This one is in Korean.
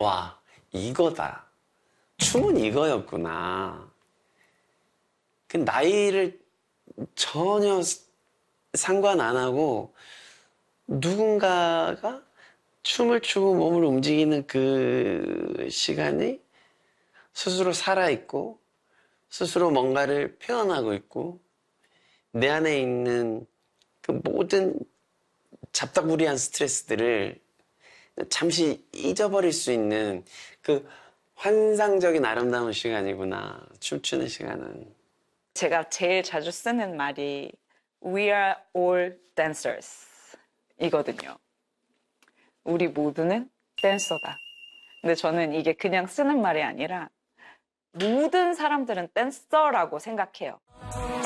와, 이거다. 춤은 이거였구나. 그 나이를 전혀 상관 안 하고 누군가가 춤을 추고 몸을 움직이는 그 시간이 스스로 살아있고 스스로 뭔가를 표현하고 있고 내 안에 있는 그 모든 잡다구리한 스트레스들을 잠시 잊어버릴 수 있는 그 환상적인 아름다운 시간이구나. 춤추는 시간은. 제가 제일 자주 쓰는 말이 We are all dancers 이거든요. 우리 모두는 댄서다. 근데 저는 이게 그냥 쓰는 말이 아니라 모든 사람들은 댄서라고 생각해요.